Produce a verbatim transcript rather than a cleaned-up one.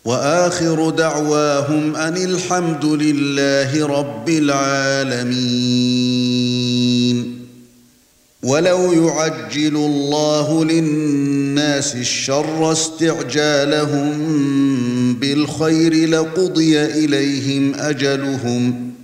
وآخر دعواهم أن الحمد لله رب العالمين. ولو يعجل الله للناس الشر استعجالهم بالخير لقضي إليهم أجلهم